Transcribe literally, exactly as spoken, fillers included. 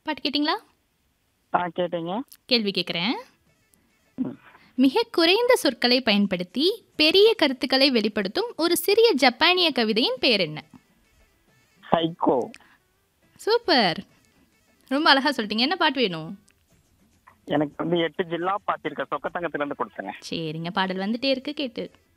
பாட்டு கேட்டிங்களா? ஆ கேட்டீங்க. கேள்வி கேட்குறேன். ம். மிக குறைந்த சொற்களை பயன்படுத்தி பெரிய கருத்துக்களை வெளிப்படுத்தும் ஒரு சிறிய ஜப்பானிய கவிதையின் பெயர் என்ன? சைக்கோ. சூப்பர். ரொம்ப அழகா சொல்லிட்டீங்க. என்ன பாட்டு வேணும்? எனக்கு வந்து எட்டு ஜில்லா பார்த்திருக்க சொக்கத்தங்கத்துல இருந்து கொடுத்துங்க. சரிங்க. பாடல் வந்துட்டே இருக்கு கேட்டு